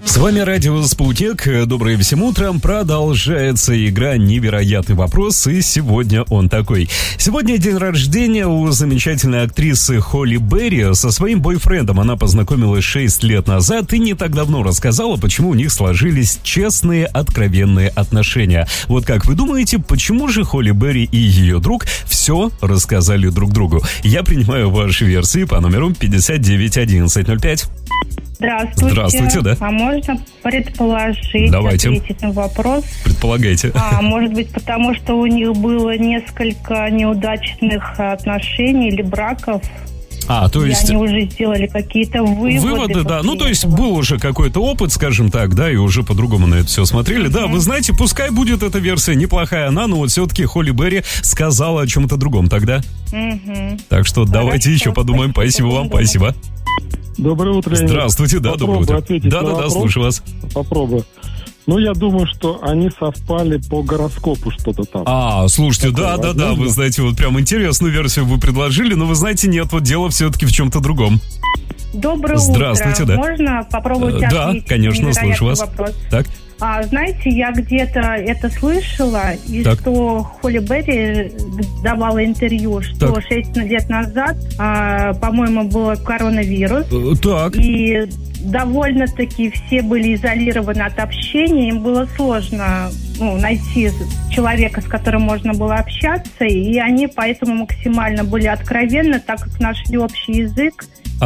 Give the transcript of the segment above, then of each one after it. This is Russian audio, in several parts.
С вами Радио Спутник. Доброе всем утром. Продолжается игра «Невероятный вопрос». И сегодня он такой. Сегодня день рождения у замечательной актрисы Холли Берри. Со своим бойфрендом она познакомилась 6 лет назад и не так давно рассказала, почему у них сложились честные, откровенные отношения. Вот как вы думаете, почему же Холли Берри и ее друг все рассказали друг другу? Я принимаю ваши версии по номеру 591105. Здравствуйте. Да. А можно предположить, Давайте. ответить на вопрос? Предполагайте. Может быть, потому что у них было несколько неудачных отношений или браков. То есть... И они уже сделали какие-то выводы. Да. То есть был уже какой-то опыт, скажем так, да, и уже по-другому на это все смотрели. Да, вы знаете, пускай будет эта версия неплохая она, но вот все-таки Холли Берри сказала о чем-то другом тогда. Так что давайте еще подумаем. Спасибо вам, спасибо. Доброе утро. Здравствуйте, да, доброе утро. Да, слушаю вас. Попробую. Я думаю, что они совпали по гороскопу что-то там. Слушайте, да, вы знаете, вот прям интересную версию вы предложили, но вы знаете, нет, вот дело все-таки в чем-то другом. Доброе утро. Здравствуйте, да. Можно попробовать ответить? Да, конечно, слышу вас. Вопрос? Так. Знаете, я где-то это слышала, и так. Что Холли Берри давала интервью, что так. 6 лет назад, по-моему, был коронавирус. Так. И довольно-таки все были изолированы от общения, им было сложно найти человека, с которым можно было общаться, и они поэтому максимально были откровенны, так как нашли общий язык.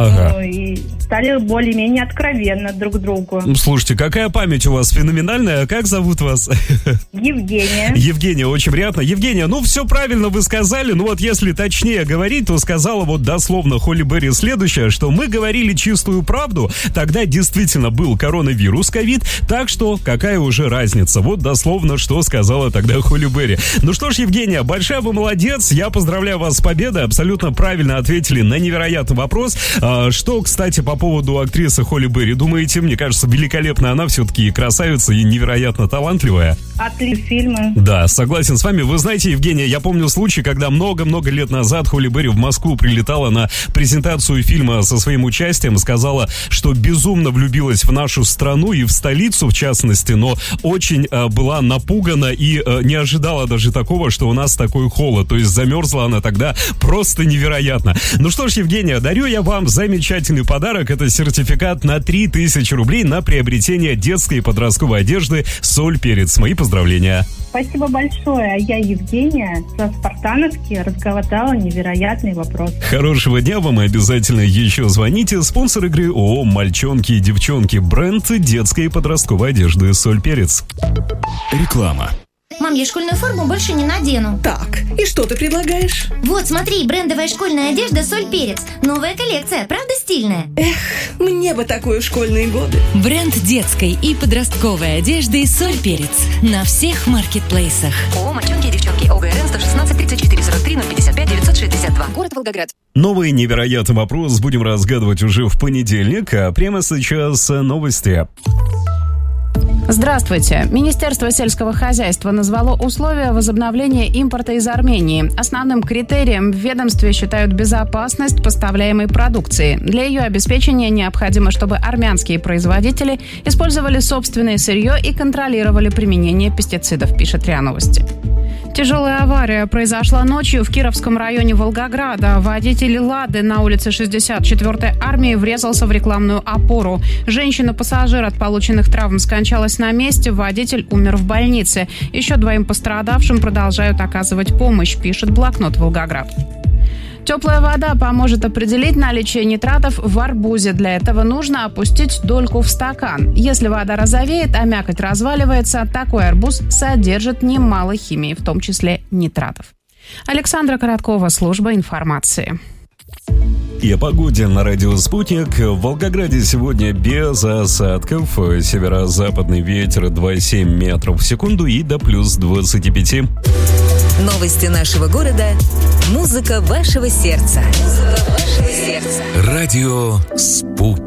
И стали более-менее откровенно друг другу. Слушайте, какая память у вас феноменальная. Как зовут вас? Евгения. Евгения, очень приятно. Евгения, все правильно вы сказали. Вот если точнее говорить, то сказала вот дословно Холли Берри следующее, что мы говорили чистую правду. Тогда действительно был коронавирус, ковид. Так что какая уже разница? Вот дословно, что сказала тогда Холли Берри. Ну что ж, Евгения, большая вы молодец. Я поздравляю вас с победой. Абсолютно правильно ответили на невероятный вопрос. Что, кстати, по поводу актрисы Холли Берри думаете? Мне кажется, великолепная она все-таки красавица и невероятно талантливая. Отличные фильмы. Да, согласен с вами. Вы знаете, Евгения, я помню случай, когда много-много лет назад Холли Берри в Москву прилетала на презентацию фильма со своим участием, сказала, что безумно влюбилась в нашу страну и в столицу, в частности, но очень была напугана и не ожидала даже такого, что у нас такой холод. То есть замерзла она тогда просто невероятно. Ну что ж, Евгения, дарю я вам замечательный подарок. Это сертификат на 3000 рублей на приобретение детской и подростковой одежды «Соль Перец». Мои поздравления. Спасибо большое. Я Евгения со Спартановки разгадала невероятный вопрос. Хорошего дня вам и обязательно еще звоните. Спонсор игры ООО «Мальчонки и девчонки». Бренд детской и подростковой одежды «Соль Перец». Реклама. Мам, я школьную форму больше не надену. Так, и что ты предлагаешь? Вот, смотри, брендовая школьная одежда «Соль Перец». Новая коллекция, правда стильная? Мне бы такую школьные годы. Бренд детской и подростковой одежды «Соль Перец» на всех маркетплейсах. ООО «Мальчонки и девчонки». ОГРН 116 34 43 055 962. Город Волгоград. Новый невероятный вопрос будем разгадывать уже в понедельник, а прямо сейчас новости. Здравствуйте. Министерство сельского хозяйства назвало условия возобновления импорта из Армении. Основным критерием в ведомстве считают безопасность поставляемой продукции. Для ее обеспечения необходимо, чтобы армянские производители использовали собственное сырье и контролировали применение пестицидов, пишет РИА Новости. Тяжелая авария произошла ночью в Кировском районе Волгограда. Водитель «Лады» на улице 64-й армии врезался в рекламную опору. Женщина-пассажир от полученных травм скончалась на месте, водитель умер в больнице. Еще 2 пострадавшим продолжают оказывать помощь, пишет блокнот «Волгоград». Теплая вода поможет определить наличие нитратов в арбузе. Для этого нужно опустить дольку в стакан. Если вода розовеет, а мякоть разваливается, такой арбуз содержит немало химии, в том числе нитратов. Александра Короткова, служба информации. И о погоде на радио «Спутник». В Волгограде сегодня без осадков. Северо-западный ветер 2,7 метров в секунду и до плюс 25. Новости нашего города. Музыка вашего сердца. Радио «Спутник».